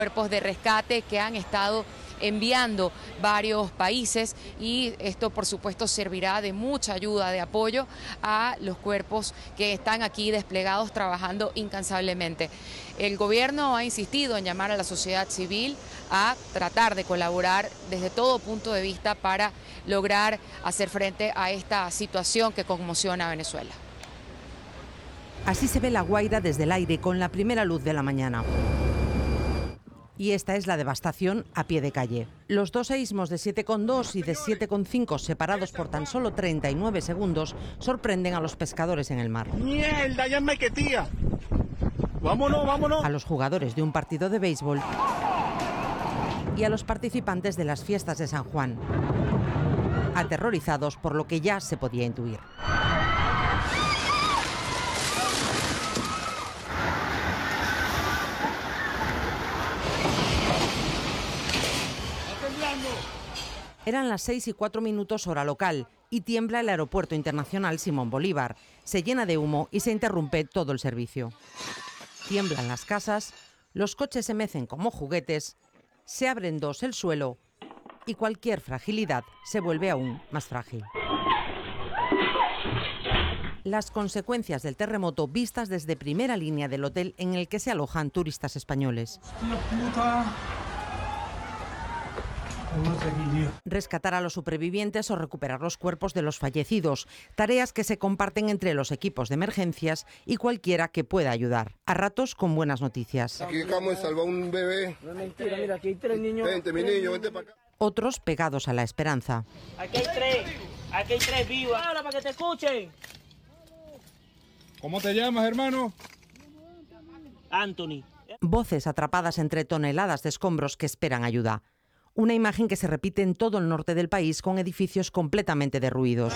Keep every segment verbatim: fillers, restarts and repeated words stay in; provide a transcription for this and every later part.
cuerpos de rescate que han estado enviando varios países, y esto por supuesto servirá de mucha ayuda, de apoyo a los cuerpos que están aquí desplegados trabajando incansablemente. El gobierno ha insistido en llamar a la sociedad civil a tratar de colaborar desde todo punto de vista para lograr hacer frente a esta situación que conmociona a Venezuela. Así se ve La Guaira desde el aire con la primera luz de la mañana. Y esta es la devastación a pie de calle. Los dos seísmos de siete coma dos y de siete coma cinco, separados por tan solo treinta y nueve segundos, sorprenden a los pescadores en el mar. ¡Mierda, ya me quetía! ¡Vámonos, vámonos! A los jugadores de un partido de béisbol y a los participantes de las fiestas de San Juan, aterrorizados por lo que ya se podía intuir. Eran las seis y cuatro minutos hora local y tiembla el Aeropuerto Internacional Simón Bolívar. Se llena de humo y se interrumpe todo el servicio. Tiemblan las casas, los coches se mecen como juguetes, se abren dos el suelo y cualquier fragilidad se vuelve aún más frágil. Las consecuencias del terremoto vistas desde primera línea del hotel en el que se alojan turistas españoles. Rescatar a los supervivientes o recuperar los cuerpos de los fallecidos, tareas que se comparten entre los equipos de emergencias y cualquiera que pueda ayudar, a ratos con buenas noticias. Aquí acabamos de salvar un bebé. No es mentira, mira, aquí hay tres niños. Vente, mi niño, vente para acá. Otros pegados a la esperanza. Aquí hay tres, aquí hay tres vivos. Ahora para que te escuchen. ¿Cómo te llamas, hermano? Anthony. Voces atrapadas entre toneladas de escombros que esperan ayuda. Una imagen que se repite en todo el norte del país con edificios completamente derruidos.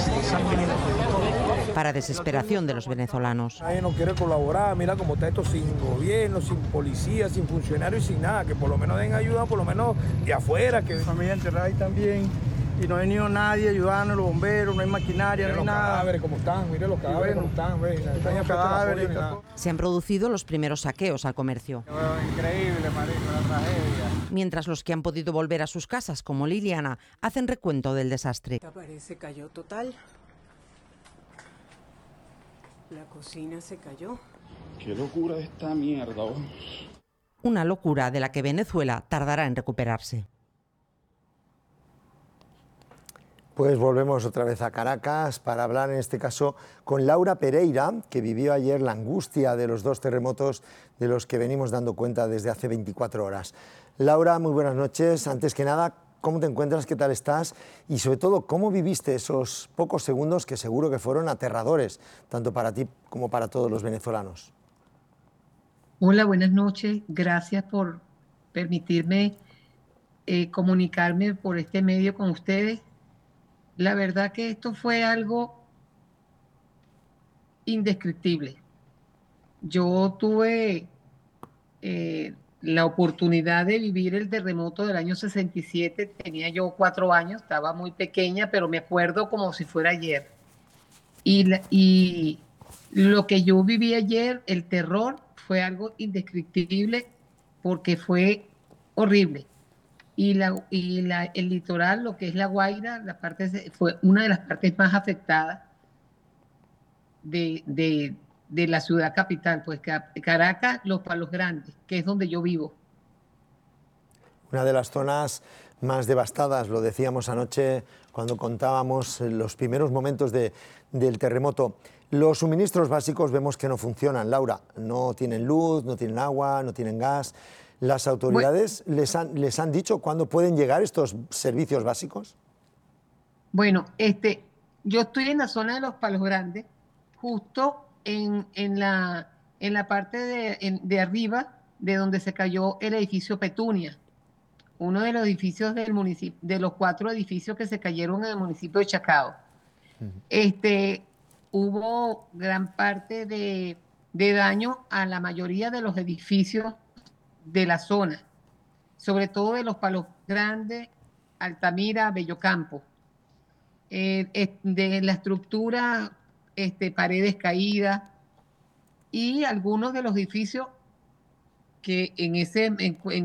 Para desesperación de los venezolanos. Nadie no quiere colaborar, mira cómo está esto sin gobierno, sin policía, sin funcionarios, sin nada, que por lo menos den ayuda, por lo menos de afuera. Que... familia enterrada ahí también, y no ha venido nadie ayudando, los bomberos, no hay maquinaria, no hay nada. Los cadáveres como están, mire los cadáveres como están, ve, están los cadáveres. Se han producido los primeros saqueos al comercio. Increíble, marico, la tragedia. Mientras los que han podido volver a sus casas, como Liliana, hacen recuento del desastre. Esta pared se cayó total. La cocina se cayó. Qué locura esta mierda. Oh. Una locura de la que Venezuela tardará en recuperarse. Pues volvemos otra vez a Caracas para hablar en este caso con Laura Pereira, que vivió ayer la angustia de los dos terremotos de los que venimos dando cuenta desde hace veinticuatro horas. Laura, muy buenas noches. Antes que nada, ¿cómo te encuentras? ¿Qué tal estás? Y sobre todo, ¿cómo viviste esos pocos segundos que seguro que fueron aterradores, tanto para ti como para todos los venezolanos? Hola, buenas noches. Gracias por permitirme eh, comunicarme por este medio con ustedes. La verdad que esto fue algo indescriptible. Yo tuve eh, la oportunidad de vivir el terremoto del año sesenta y siete, tenía yo cuatro años, estaba muy pequeña, pero me acuerdo como si fuera ayer. Y, la, y lo que yo viví ayer, el terror, fue algo indescriptible porque fue horrible. Y, la, y la, el litoral, lo que es La Guaira, la parte de, fue una de las partes más afectadas de, de, de la ciudad capital, pues Caracas, Los Palos Grandes, que es donde yo vivo. Una de las zonas más devastadas, lo decíamos anoche cuando contábamos los primeros momentos de, del terremoto. Los suministros básicos vemos que no funcionan, Laura, no tienen luz, no tienen agua, no tienen gas. ¿Las autoridades bueno, les, han, les han dicho cuándo pueden llegar estos servicios básicos? Bueno, este, yo estoy en la zona de Los Palos Grandes, justo en, en, la, en la parte de, en, de arriba de donde se cayó el edificio Petunia, uno de los edificios del municipio, de los cuatro edificios que se cayeron en el municipio de Chacao. Uh-huh. Este, hubo gran parte de, de daño a la mayoría de los edificios de la zona, sobre todo de Los Palos Grandes, Altamira, Bellocampo. Eh, de la estructura, este, paredes caídas y algunos de los edificios que en ese en, en